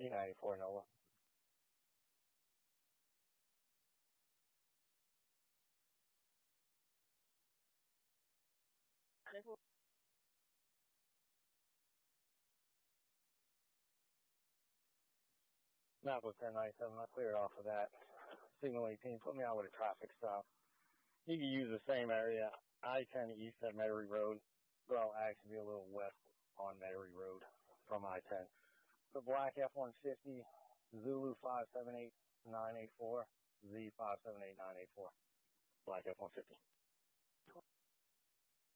Z94 Nova. Map was 1097. I cleared off of that. Signal 18. Put me out with a traffic stop. You can use the same area. I-10 east at Metairie Road. Well, actually be a little west on Metairie Road from I-10. The Black F-150, Zulu 578984, Z578984. Black F-150.